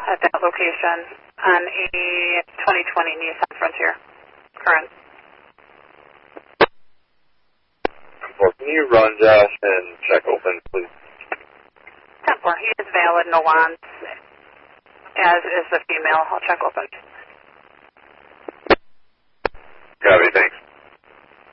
at that location on a 2020 Nissan Frontier. Current. Well, can you run Josh and check open, please? 10-4. He is valid, no wands, as is the female. I'll check open. Copy, thanks.